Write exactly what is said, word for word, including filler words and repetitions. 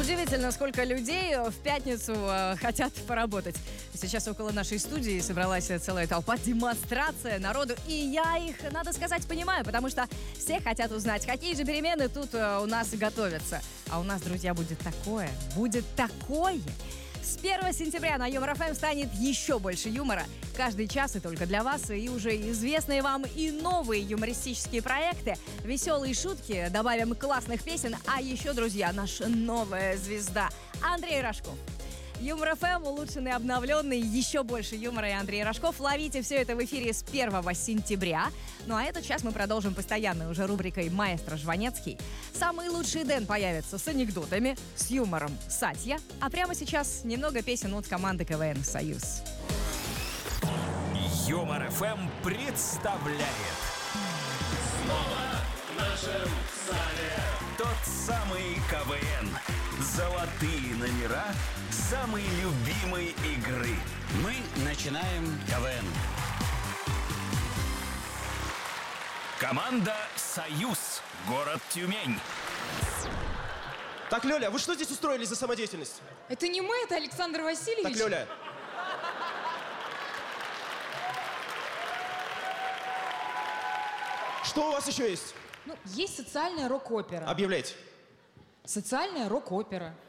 Удивительно, сколько людей в пятницу э, хотят поработать. Сейчас около нашей студии собралась целая толпа, демонстрация народу. И я их, надо сказать, понимаю, потому что все хотят узнать, какие же перемены тут э, у нас готовятся. А у нас, друзья, будет такое, будет такое. С первого сентября на Юмор ФМ станет еще больше юмора. Каждый час и только для вас, и уже известные вам и новые юмористические проекты, веселые шутки, добавим классных песен, а еще, друзья, наша новая звезда Андрей Рожков. Юмор ФМ, улучшенный, обновленный, еще больше юмора и Андрей Рожков. Ловите все это в эфире с первого сентября. Ну а этот час мы продолжим постоянной уже рубрикой «Маэстро Жванецкий». Самый лучший Дэн появится с анекдотами, с юмором Сатья. А прямо сейчас немного песен от команды КВН «Союз». Юмор ФМ представляет Снова в нашем зале тот самый КВН. Золотые номера самой любимой игры. Мы начинаем КВН. Команда «Союз», город Тюмень. Так, Лёля, вы что здесь устроили за самодеятельность? Это не мы, это Александр Васильевич. Так, Лёля. Что у вас еще есть? Ну, есть социальная рок-опера. Объявляйте. Социальная рок-опера.